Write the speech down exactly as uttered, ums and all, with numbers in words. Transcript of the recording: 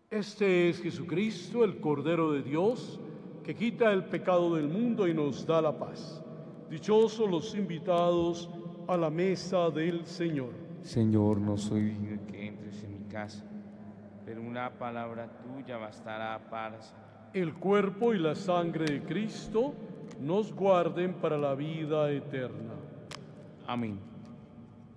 Este es Jesucristo, el Cordero de Dios, que quita el pecado del mundo y nos da la paz. Dichosos los invitados a la mesa del Señor. Señor, no soy digno de que entres en mi casa, pero una palabra tuya bastará para sanar. El cuerpo y la sangre de Cristo nos guarden para la vida eterna. Amén.